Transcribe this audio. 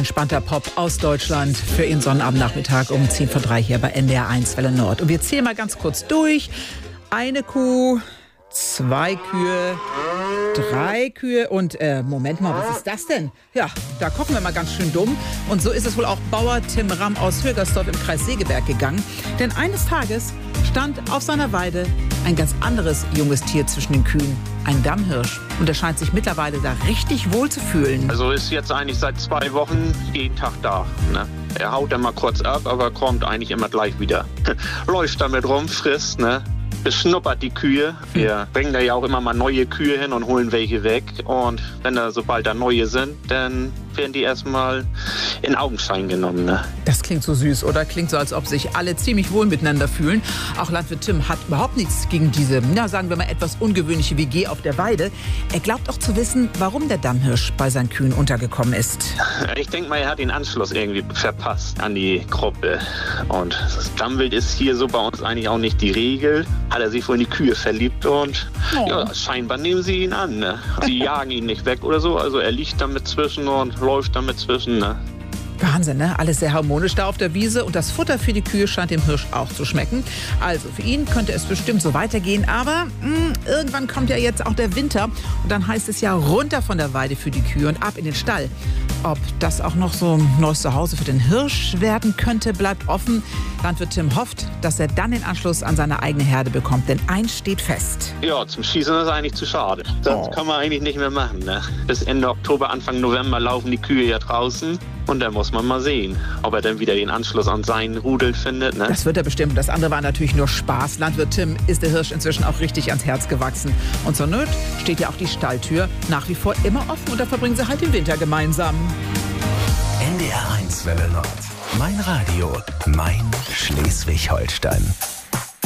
entspannter Pop aus Deutschland für Ihren Sonnabendnachmittag um 2:10 hier bei NDR1 Welle Nord. Und wir zählen mal ganz kurz durch. 1 Kuh, 2 Kühe, 3 Kühe und Moment mal, was ist das denn? Ja, da gucken wir mal ganz schön dumm. Und so ist es wohl auch Bauer Tim Ramm aus Högersdorf im Kreis Segeberg gegangen. Denn eines Tages stand auf seiner Weide ein ganz anderes junges Tier zwischen den Kühen, ein Dammhirsch. Und er scheint sich mittlerweile da richtig wohl zu fühlen. Also ist jetzt eigentlich seit 2 Wochen jeden Tag da. Ne? Er haut dann mal kurz ab, aber kommt eigentlich immer gleich wieder. Läuft damit rum, frisst, ne? Beschnuppert die Kühe. Wir bringen da ja auch immer mal neue Kühe hin und holen welche weg. Und wenn da sobald da neue sind, dann werden die erstmal in Augenschein genommen. Ne? Das klingt so süß, oder? Klingt so, als ob sich alle ziemlich wohl miteinander fühlen. Auch Landwirt Tim hat überhaupt nichts gegen diese, sagen wir mal, etwas ungewöhnliche WG auf der Weide. Er glaubt auch zu wissen, warum der Dammhirsch bei seinen Kühen untergekommen ist. Ich denke mal, er hat den Anschluss irgendwie verpasst an die Gruppe. Und das Dammwild ist hier so bei uns eigentlich auch nicht die Regel. Hat er sich wohl in die Kühe verliebt und ja, scheinbar nehmen sie ihn an. Ne? Sie jagen ihn nicht weg oder so, also er liegt damit zwischen und läuft damit zwischen. Ne? Wahnsinn, ne? Alles sehr harmonisch da auf der Wiese und das Futter für die Kühe scheint dem Hirsch auch zu schmecken. Also für ihn könnte es bestimmt so weitergehen, aber irgendwann kommt ja jetzt auch der Winter und dann heißt es ja runter von der Weide für die Kühe und ab in den Stall. Ob das auch noch so ein neues Zuhause für den Hirsch werden könnte, bleibt offen. Landwirt Tim hofft, dass er dann den Anschluss an seine eigene Herde bekommt, denn eins steht fest. Ja, zum Schießen ist eigentlich zu schade. Das kann man eigentlich nicht mehr machen. Ne? Bis Ende Oktober, Anfang November laufen die Kühe ja draußen. Und dann muss man mal sehen, ob er dann wieder den Anschluss an seinen Rudel findet. Ne? Das wird er bestimmt. Das andere war natürlich nur Spaß. Landwirt Tim ist der Hirsch inzwischen auch richtig ans Herz gewachsen. Und zur Not steht ja auch die Stalltür nach wie vor immer offen. Und da verbringen sie halt den Winter gemeinsam. NDR1 Welle Nord. Mein Radio, mein Schleswig-Holstein.